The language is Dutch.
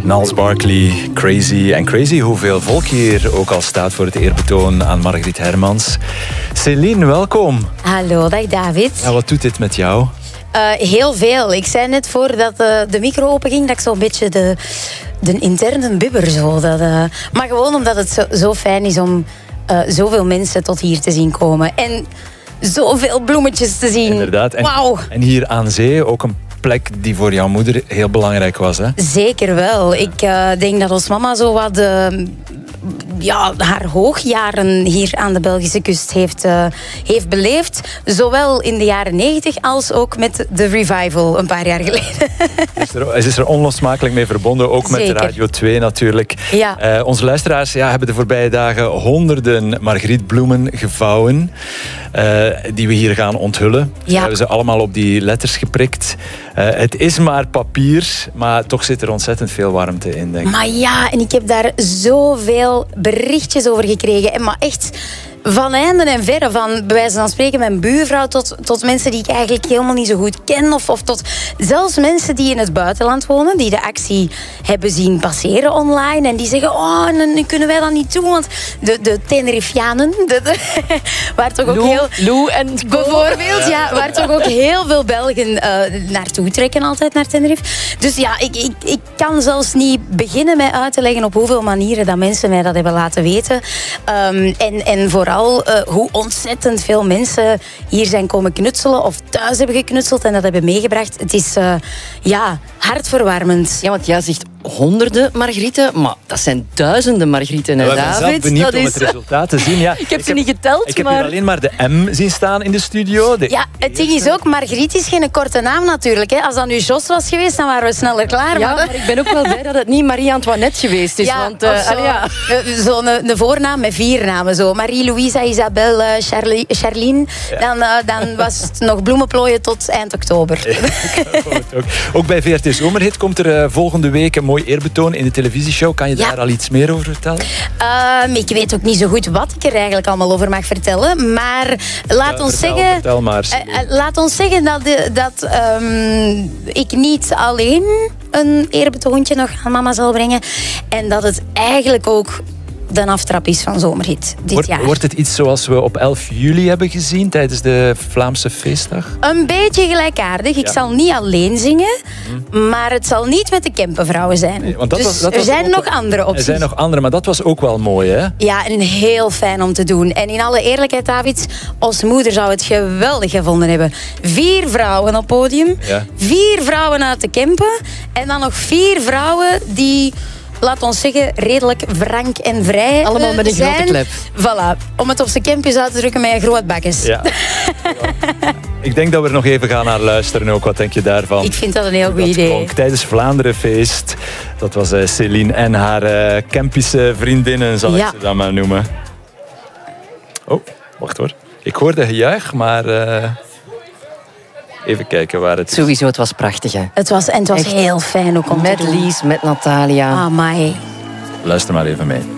Gnals Barkley, Crazy. En crazy hoeveel volk hier ook al staat voor het eerbetoon aan Margriet Hermans. Céline, welkom. Hallo, dag David. Ja, wat doet dit met jou? Heel veel. Ik zei net voordat de micro openging dat ik zo'n beetje de interne bibber zo. Maar gewoon omdat het zo fijn is om zoveel mensen tot hier te zien komen. En zoveel bloemetjes te zien. Inderdaad. Wauw. En hier aan zee ook een plek die voor jouw moeder heel belangrijk was, hè? Zeker wel. Ik denk dat ons mama zo wat haar hoogjaren hier aan de Belgische kust heeft beleefd. Zowel in de jaren 90 als ook met de revival een paar jaar geleden. Ze is er onlosmakelijk mee verbonden, ook met Zeker. Radio 2 natuurlijk. Ja. Onze luisteraars hebben de voorbije dagen honderden Margrietbloemen gevouwen. Die we hier gaan onthullen. Ja. We hebben ze allemaal op die letters geprikt. Het is maar papier, maar toch zit er ontzettend veel warmte in, denk ik. Maar ja, en ik heb daar zoveel berichtjes over gekregen. Maar echt van einden en verre. Van bij wijze van spreken mijn buurvrouw tot mensen die ik eigenlijk helemaal niet zo goed ken. Of tot zelfs mensen die in het buitenland wonen. Die de actie hebben zien passeren online. En die zeggen, oh, nu kunnen wij dat niet doen. Want de Tenerifianen, waar toch ook Lou en bijvoorbeeld, waar toch ook heel veel Belgen naartoe trekken altijd naar Tenerife. Dus ja, ik kan zelfs niet beginnen met uit te leggen op hoeveel manieren dat mensen mij dat hebben laten weten. En vooral hoe ontzettend veel mensen hier zijn komen knutselen of thuis hebben geknutseld en dat hebben meegebracht. Het is hartverwarmend. Ja, want jij zegt honderden Margrieten, maar dat zijn duizenden Margrieten, hè, Ik ben zelf David? benieuwd om het resultaat te zien. Ja, Ik heb ze niet geteld, Ik heb maar hier alleen maar de M zien staan in de studio. Ja, het ding is ook, Margriet is geen korte naam natuurlijk. Hè. Als dat nu Jos was geweest, dan waren we sneller klaar. ja, maar ik ben ook wel blij dat het niet Marie-Antoinette geweest is. Want, zo'n voornaam met 4 namen. Zo. Marie-Louisa, Isabelle, Charlene. Dan was het nog bloemenplooien tot eind oktober. Ook bij VRT Zomerhit komt er volgende week een mooi eerbetoon in de televisieshow. Kan je daar al iets meer over vertellen? Ik weet ook niet zo goed wat ik er eigenlijk allemaal over mag vertellen. Maar laat ons zeggen dat ik niet alleen een eerbetoontje nog aan mama zal brengen. En dat het eigenlijk ook de aftrap is van Zomerhit dit jaar. Wordt het iets zoals we op 11 juli hebben gezien tijdens de Vlaamse feestdag? Een beetje gelijkaardig. Ik zal niet alleen zingen, maar het zal niet met de Kempenvrouwen zijn. Nee, want er zijn nog andere opties. Er zijn nog andere, maar dat was ook wel mooi, hè? Ja, en heel fijn om te doen. En in alle eerlijkheid, David, ons moeder zou het geweldig gevonden hebben. 4 vrouwen op podium, 4 vrouwen uit de Kempen en dan nog 4 vrouwen die, laat ons zeggen, redelijk frank en vrij allemaal met een zijn. grote klep. Voilà. Om het op zijn campus uit te drukken met een groot bakjes. Ja. Ik denk dat we er nog even gaan naar luisteren ook. Wat denk je daarvan? Ik vind dat een heel goed idee. Klonk tijdens Vlaanderenfeest. Dat was Céline en haar Kempische vriendinnen, zal ik ze dan maar noemen. Oh, wacht hoor. Ik hoorde gejuich, maar even kijken waar het is. Sowieso, het was prachtig, hè? Het was heel fijn ook om met te doen. Lies, met Natalia. Amai. Luister maar even mee.